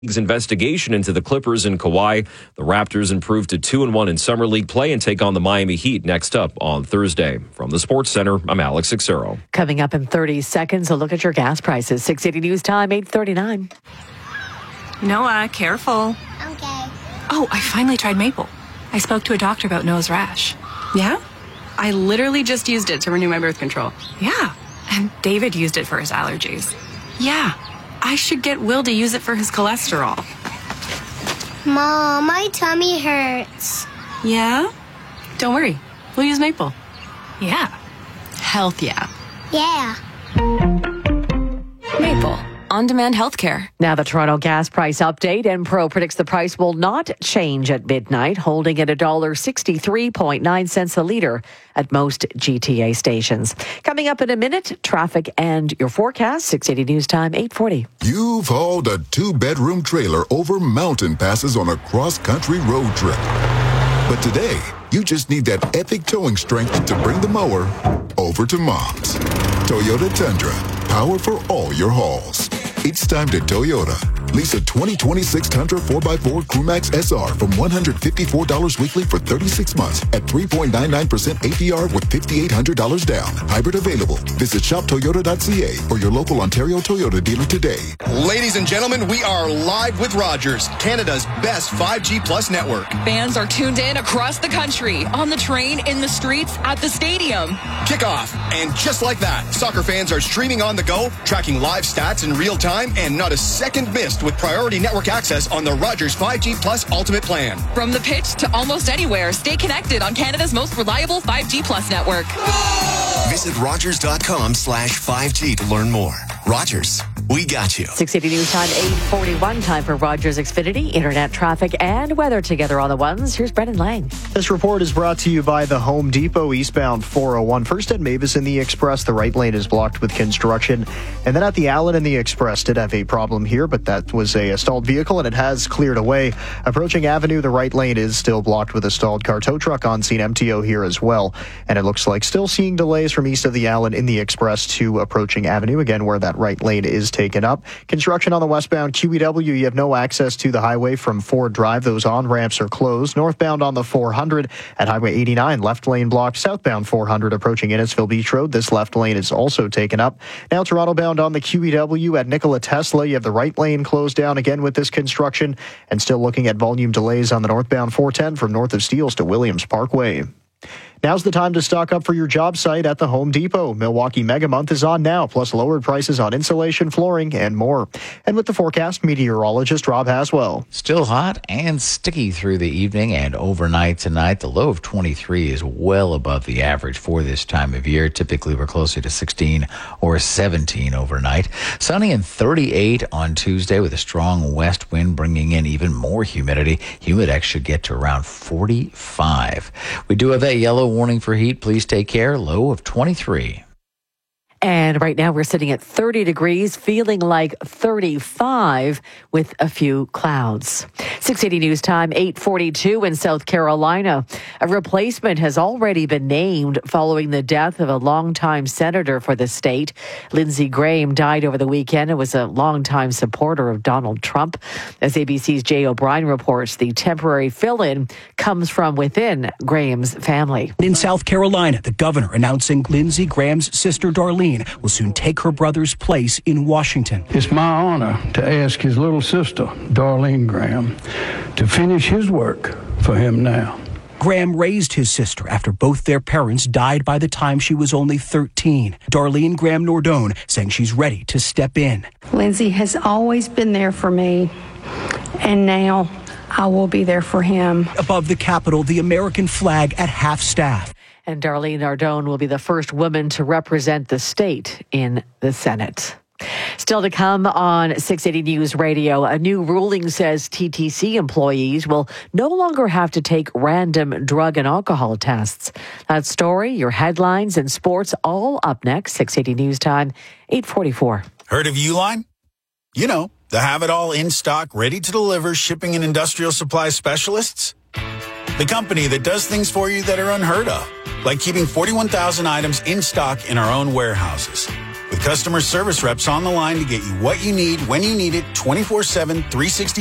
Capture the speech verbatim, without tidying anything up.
League's investigation into the Clippers and Kawhi. The Raptors improved to two and one in Summer League play and take on the Miami Heat next up on Thursday. From the Sports Center, I'm Alex Xero. Coming up in thirty seconds, a look at your gas prices. six eighty News Time, eight thirty-nine. Noah, careful. Okay. Oh, I finally tried Maple. I spoke to a doctor about Noah's rash. Yeah? I literally just used it to renew my birth control. Yeah. And David used it for his allergies. Yeah. I should get Will to use it for his cholesterol. Mom, my tummy hurts. Yeah? Don't worry. We'll use Maple. Yeah. Health, yeah. Yeah. Maple. On-demand healthcare. Now the Toronto gas price update. Enpro predicts the price will not change at midnight, holding at one dollar sixty-three point nine cents a litre at most G T A stations. Coming up in a minute, traffic and your forecast. six eighty News Time, eight forty. You've hauled a two-bedroom trailer over mountain passes on a cross-country road trip. But today, you just need that epic towing strength to bring the mower over to Mom's. Toyota Tundra. Power for all your hauls. It's time to Toyota. Lease a twenty twenty-six Tundra four by four Crewmax S R from one hundred fifty-four dollars weekly for thirty-six months at three point nine nine percent A P R with five thousand eight hundred dollars down. Hybrid available. Visit shop toyota dot c a or your local Ontario Toyota dealer today. Ladies and gentlemen, we are live with Rogers, Canada's best five G Plus network. Fans are tuned in across the country, on the train, in the streets, at the stadium. Kickoff. And just like that, soccer fans are streaming on the go, tracking live stats in real time, and not a second missed with priority network access on the Rogers five G Plus Ultimate Plan. From the pitch to almost anywhere, stay connected on Canada's most reliable five G Plus network. Visit Rogers.com slash 5G to learn more. Rogers, we got you. six eighty News Time, eight forty-one. Time for Rogers Xfinity, internet traffic and weather together on the ones. Here's Brendan Lang. This report is brought to you by the Home Depot eastbound four oh one. First at Mavis in the Express, the right lane is blocked with construction. And then at the Allen in the Express did have a problem here, but that was a stalled vehicle and it has cleared away. Approaching Avenue, the right lane is still blocked with a stalled car. Tow truck on scene, M T O here as well. And it looks like still seeing delays from east of the Allen in the Express to approaching Avenue, again where that right lane is taken up. Construction on the westbound Q E W, you have no access to the highway from Ford Drive. Those on-ramps are closed. Northbound on the four hundred at Highway eighty-nine, left lane blocked. Southbound four hundred approaching Innisfil Beach Road. This left lane is also taken up. Now Toronto bound on the Q E W at Nikola Tesla, you have the right lane closed down again with this construction, and still looking at volume delays on the northbound four ten from north of Steeles to Williams Parkway. Now's the time to stock up for your job site at the Home Depot. Milwaukee Mega Month is on now, plus lowered prices on insulation, flooring, and more. And with the forecast, meteorologist Rob Haswell. Still hot and sticky through the evening and overnight tonight. The low of twenty-three is well above the average for this time of year. Typically, we're closer to sixteen or seventeen overnight. Sunny and thirty-eight on Tuesday with a strong west wind bringing in even more humidity. Humidex should get to around forty-five. We do have that yellow warning for heat. Please take care. Low of twenty-three. And right now we're sitting at thirty degrees, feeling like thirty-five with a few clouds. six eighty News Time, eight forty-two in South Carolina. A replacement has already been named following the death of a longtime senator for the state. Lindsey Graham died over the weekend and was a longtime supporter of Donald Trump. As A B C's Jay O'Brien reports, the temporary fill-in comes from within Graham's family. In South Carolina, the governor announcing Lindsey Graham's sister Darlene will soon take her brother's place in Washington. It's my honor to ask his little sister, Darlene Graham, to finish his work for him now. Graham raised his sister after both their parents died by the time she was only thirteen. Darlene Graham Nordone saying she's ready to step in. Lindsey has always been there for me, and now I will be there for him. Above the Capitol, the American flag at half-staff. And Darlene Nardone will be the first woman to represent the state in the Senate. Still to come on six eighty News Radio, a new ruling says T T C employees will no longer have to take random drug and alcohol tests. That story, your headlines and sports all up next. six eighty News Time, eight forty-four. Heard of Uline? You know, the have-it-all in-stock, ready-to-deliver shipping and industrial supply specialists. The company that does things for you that are unheard of, like keeping forty-one thousand items in stock in our own warehouses. With With customer service reps on the line to get you what you need when you need it twenty-four seven, three sixty